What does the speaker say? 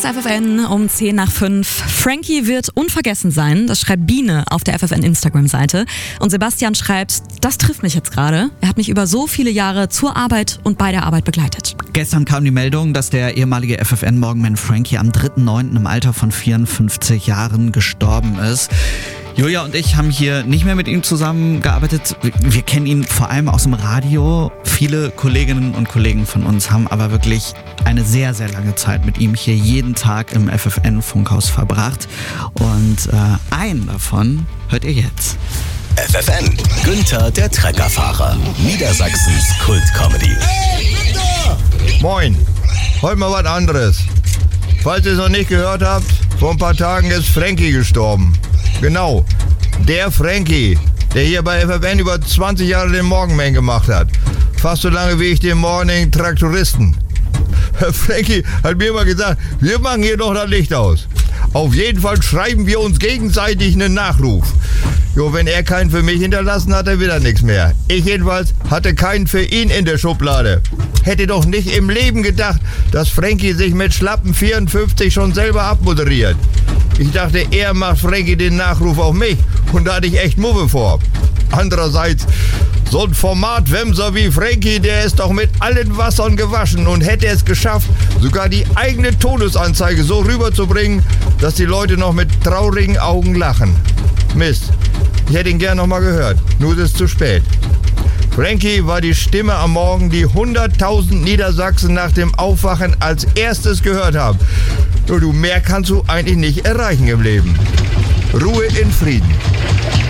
ist FFN um 10:05. Frankie wird unvergessen sein. Das schreibt Biene auf der FFN Instagram-Seite. Und Sebastian schreibt, das trifft mich jetzt gerade. Er hat mich über so viele Jahre zur Arbeit und bei der Arbeit begleitet. Gestern kam die Meldung, dass der ehemalige FFN-Morgenman Frankie am 3.9. im Alter von 54 Jahren gestorben ist. Julia und ich haben hier nicht mehr mit ihm zusammengearbeitet. Wir kennen ihn vor allem aus dem Radio. Viele Kolleginnen und Kollegen von uns haben aber wirklich eine sehr, sehr lange Zeit mit ihm hier jeden Tag im FFN-Funkhaus verbracht. Und einen davon hört ihr jetzt. FFN, Günther der Treckerfahrer, Niedersachsens Kult-Comedy. Hey, Günther! Moin, heute mal was anderes. Falls ihr es noch nicht gehört habt, vor ein paar Tagen ist Frankie gestorben. Genau, der Frankie, der hier bei FFN über 20 Jahre den Morgenman gemacht hat. Fast so lange wie ich den Morning Traktoristen. Frankie hat mir immer gesagt, wir machen hier noch das Licht aus. Auf jeden Fall schreiben wir uns gegenseitig einen Nachruf. Jo, wenn er keinen für mich hinterlassen hat, dann will er nichts mehr. Ich jedenfalls hatte keinen für ihn in der Schublade. Hätte doch nicht im Leben gedacht, dass Frankie sich mit schlappen 54 schon selber abmoderiert. Ich dachte, er macht Frankie den Nachruf auf mich und da hatte ich echt Muffe vor. Andererseits, so ein Formatwemser wie Frankie, der ist doch mit allen Wassern gewaschen und hätte es geschafft, sogar die eigene Todesanzeige so rüberzubringen, dass die Leute noch mit traurigen Augen lachen. Mist, ich hätte ihn gern noch mal gehört, nur ist es zu spät. Frankie war die Stimme am Morgen, die 100.000 Niedersachsen nach dem Aufwachen als erstes gehört haben. Nur du, mehr kannst du eigentlich nicht erreichen im Leben. Ruhe in Frieden.